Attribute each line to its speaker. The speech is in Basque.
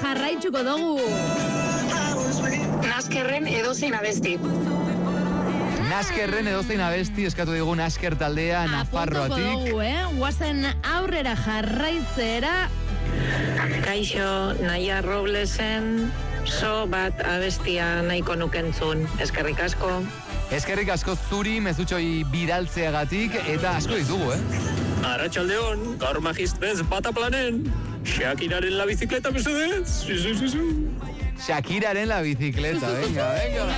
Speaker 1: jarraitzuko dugu.
Speaker 2: Naskerren edozein abesti.
Speaker 3: Naskerren edozein abesti eskatu digu Nasker taldea Nafarroatik.
Speaker 1: Apuntuko dugu, Guazen aurrera jarraitzera.
Speaker 2: Kaixo, Naia Roblesen so bat abestia nahiko nukentzun. Eskerrik asko.
Speaker 3: Eskerrik asko zuri mezutxoi bidaltzeagatik eta asko ditugu,
Speaker 4: Arratxaldeon, gaur magistrez bata planen. Shakiraren la bicicleta, mesedez.
Speaker 3: Shakiraren la bicicleta, venga.